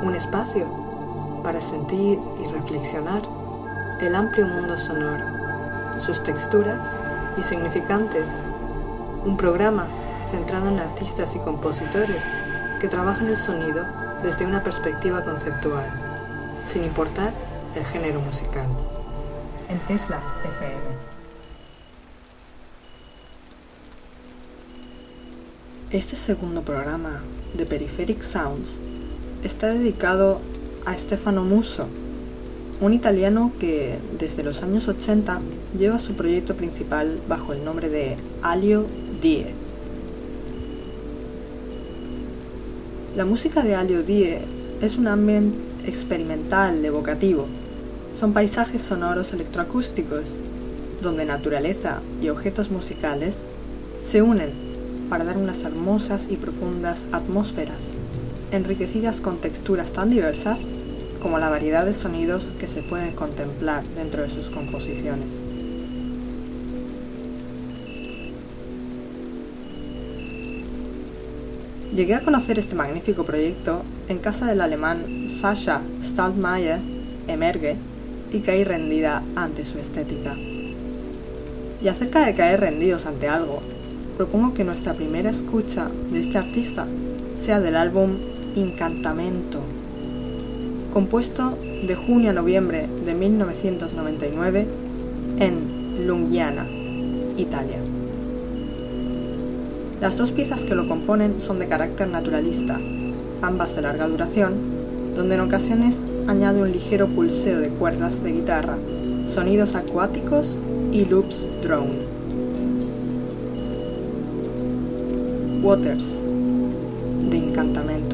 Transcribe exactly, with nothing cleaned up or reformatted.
un espacio para sentir y reflexionar el amplio mundo sonoro, sus texturas y significantes. Un programa centrado en artistas y compositores que trabajan el sonido desde una perspectiva conceptual, sin importar el género musical. En Tesla F M. Este segundo programa de Peripheric Sounds está dedicado a Stefano Musso, un italiano que desde los años ochenta lleva su proyecto principal bajo el nombre de Alio Die. La música de Alio Die es un ambient experimental evocativo. Son paisajes sonoros electroacústicos, donde naturaleza y objetos musicales se unen para dar unas hermosas y profundas atmósferas, enriquecidas con texturas tan diversas como la variedad de sonidos que se pueden contemplar dentro de sus composiciones. Llegué a conocer este magnífico proyecto en casa del alemán Sascha Stallmeyer Emerge y caí rendida ante su estética. Y acerca de caer rendidos ante algo, propongo que nuestra primera escucha de este artista sea del álbum Incantamento, compuesto de junio a noviembre de mil novecientos noventa y nueve en Lunghiana, Italia. Las dos piezas que lo componen son de carácter naturalista, ambas de larga duración, donde en ocasiones añade un ligero pulseo de cuerdas de guitarra, sonidos acuáticos y loops drone. Waters, de Incantamento.